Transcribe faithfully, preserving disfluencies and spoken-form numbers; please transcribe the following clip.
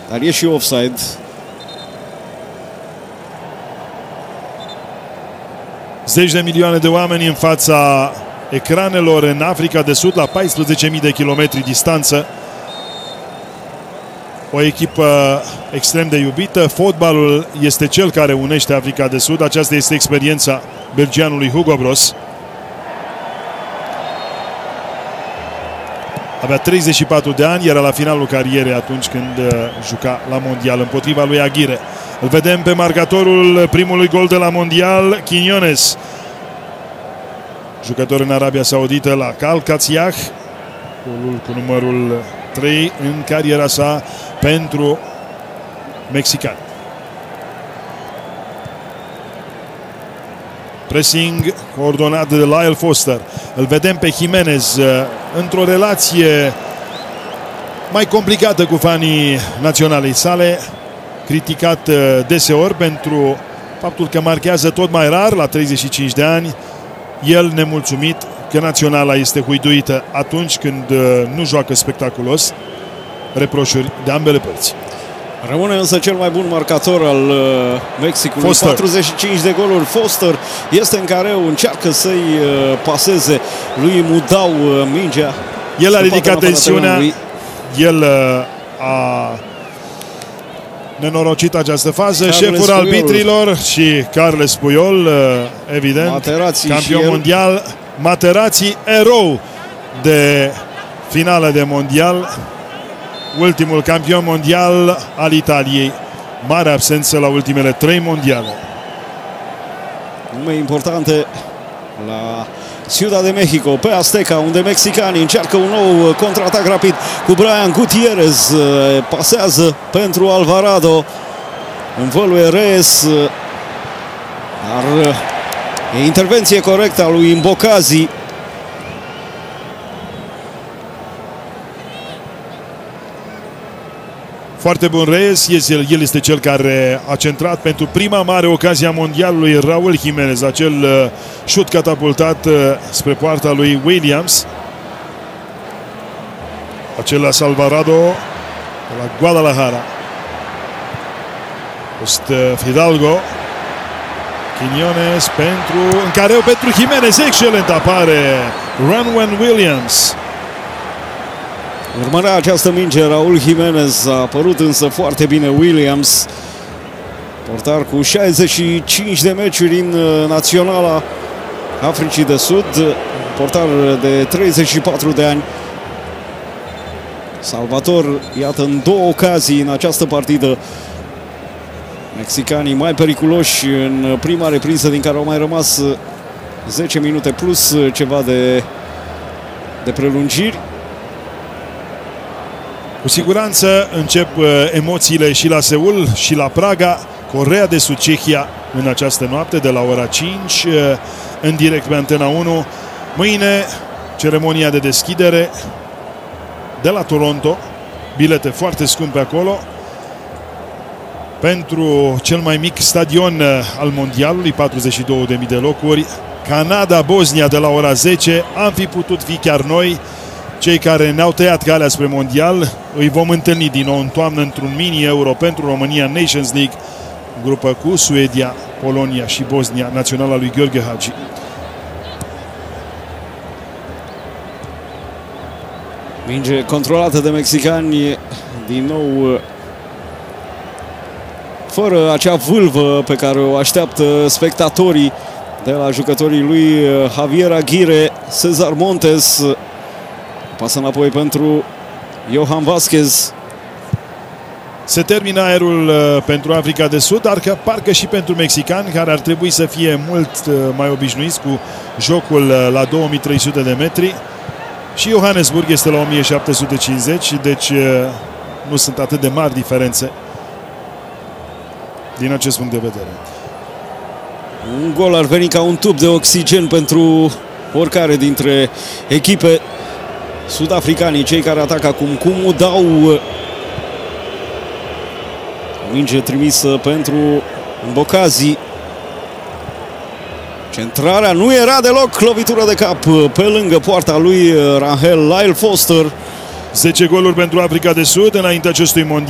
Dar e și offside. Zeci de milioane de oameni în fața ecranelor în Africa de Sud, la paisprezece mii de kilometri distanță. O echipă extrem de iubită. Fotbalul este cel care unește Africa de Sud. Aceasta este experiența belgianului Hugo Broos. Avea treizeci și patru de ani, era la finalul carierei atunci când uh, juca la Mondial împotriva lui Aguirre. Îl vedem pe marcatorul primului gol de la Mondial, Quiñones. Jucător în Arabia Saudită la Cal Cațiah, golul cu numărul trei în cariera sa pentru mexicani. Pressing coordonat de Lyle Foster. Îl vedem pe Jimenez într-o relație mai complicată cu fanii naționalei sale, criticat deseori pentru faptul că marchează tot mai rar la treizeci și cinci de ani. El nemulțumit că naționala este huiduită atunci când nu joacă spectaculos. Reproșuri de ambele părți. Rămâne însă cel mai bun marcator al uh, Mexicului. Foster. patruzeci și cinci de goluri. Foster este în careu, încearcă să-i uh, paseze lui Mudau uh, mingea. El a ridicat tensiunea. El uh, a nenorocit această fază. Carles Șeful Puyol. arbitrilor și Carles Puyol, uh, evident, Materazzi campion și el. mondial. Materazzi, erou de finală de mondial. Ultimul campion mondial al Italiei. Mare absență la ultimele trei mondiale. Nume importante la Ciudad de Mexico, pe Azteca, unde mexicanii încearcă un nou contraatac rapid cu Brian Gutierrez. Pasează pentru Alvarado. Învăluie Reyes. Dar e intervenție corectă a lui Mbokazi. Foarte bun Reyes, el, el este cel care a centrat pentru prima mare ocazie a mondialului Raúl Jiménez, acel uh, șut catapultat uh, spre poarta lui Williams. Acela Alvarado de la Guadalajara. Fost uh, Fidalgo. Quiñones pentru în careu pentru Jiménez, excelent apare Ronwen Williams. Urmărea această minge Raúl Jiménez, a apărut însă foarte bine Williams, portar cu șaizeci și cinci de meciuri în naționala Africii de Sud, portar de treizeci și patru de ani. Salvator, iată, în două ocazii în această partidă. Mexicanii mai periculoși în prima reprinsă, din care au mai rămas zece minute plus ceva de, de prelungiri. Cu siguranță încep emoțiile și la Seul și la Praga. Coreea de Sud, Cehia în această noapte de la ora cinci în direct pe Antena unu. Mâine ceremonia de deschidere de la Toronto. Bilete foarte scumpe acolo pentru cel mai mic stadion al mondialului, patruzeci și două de mii de locuri. Canada-Bosnia de la ora zece. Am fi putut fi chiar noi cei care ne-au tăiat calea spre mondial. Îi vom întâlni din nou în toamnă într-un mini-euro pentru România Nations League, grupă cu Suedia, Polonia și Bosnia, naționala lui Gheorghe Hagi. Minge controlată de mexicani, din nou fără acea vâlvă pe care o așteaptă spectatorii de la jucătorii lui Javier Aguirre. Cesar Montes pasă înapoi pentru Johan Vázquez. Se termină aerul pentru Africa de Sud, dar că parcă și pentru mexicani, care ar trebui să fie mult mai obișnuiți cu jocul la două mii trei sute de metri. Și Johannesburg este la o mie șapte sute cincizeci, deci nu sunt atât de mari diferențe din acest punct de vedere. Un gol ar veni ca un tub de oxigen pentru oricare dintre echipe. Sud-africanii, cei care atacă acum cu Mudau. Minge trimisă pentru Mbokazi. Centrarea nu era deloc, lovitură de cap pe lângă poarta lui Rangel Lyle Foster. zece goluri pentru Africa de Sud înainte acestui mondial.